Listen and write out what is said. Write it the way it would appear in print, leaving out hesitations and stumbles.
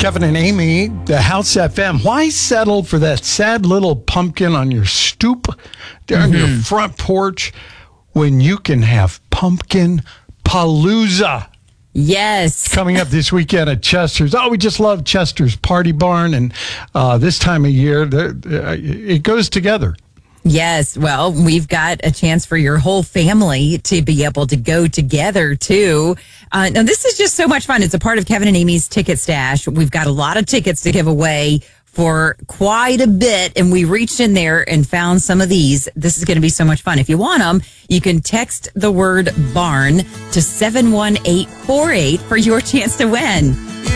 Kevin and Amy, the House FM. Why settle for that sad little pumpkin on your stoop, there on your front porch, when you can have Pumpkin Palooza? Yes. Coming up this weekend at Chester's. Oh, we just love Chester's Party Barn. And this time of year, it goes together. Yes. Well, we've got a chance for your whole family to be able to go together, too. Now, this is just so much fun. It's a part of Kevin and Amy's Ticket Stash. We've got a lot of tickets to give away for quite a bit, and we reached in there and found some of these. This is going to be so much fun. If you want them, you can text the word barn to 71848 for your chance to win.